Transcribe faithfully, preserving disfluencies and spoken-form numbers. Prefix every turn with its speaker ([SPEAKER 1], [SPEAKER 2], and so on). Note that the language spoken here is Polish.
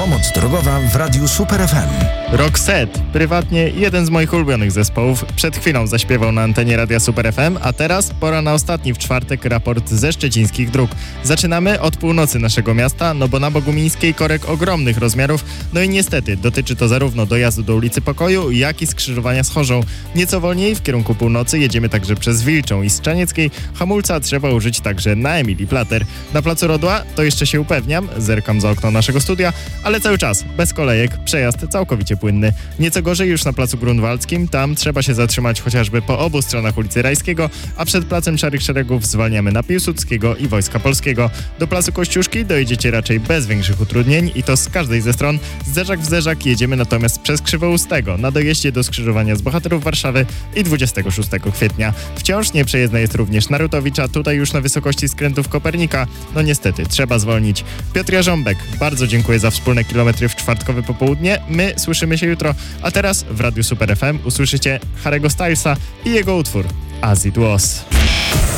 [SPEAKER 1] Pomoc drogowa w Radiu Super F M.
[SPEAKER 2] Roxette, prywatnie jeden z moich ulubionych zespołów, przed chwilą zaśpiewał na antenie Radia Super F M, a teraz pora na ostatni w czwartek raport ze szczecińskich dróg. Zaczynamy od północy naszego miasta, no bo na Bogumińskiej korek ogromnych rozmiarów, no i niestety dotyczy to zarówno dojazdu do ulicy Pokoju, jak i skrzyżowania z Chorzą. Nieco wolniej w kierunku północy jedziemy także przez Wilczą i Strzanieckiej, hamulca trzeba użyć także na Emilii Plater. Na Placu Rodła to jeszcze się upewniam, zerkam za okno naszego studia, ale cały czas, bez kolejek, przejazd całkowicie płynny. Nieco gorzej już na Placu Grunwaldzkim, tam trzeba się zatrzymać chociażby po obu stronach ulicy Rajskiego, a przed Placem Szarych Szeregów zwalniamy na Piłsudskiego i Wojska Polskiego. Do Placu Kościuszki dojedziecie raczej bez większych utrudnień i to z każdej ze stron. Zderzak w zderzak jedziemy natomiast przez Krzywoustego, na dojeździe do skrzyżowania z Bohaterów Warszawy i dwudziestego szóstego kwietnia. Wciąż nieprzejezdna jest również Narutowicza, tutaj już na wysokości skrętów Kopernika. No niestety, trzeba zwolnić. Piotr Jarząbek, bardzo dziękuję za wspólne kilometry w czwartkowe popołudnie. My słyszymy się jutro, a teraz w Radiu Super F M usłyszycie Harry'ego Stylesa i jego utwór As It Was.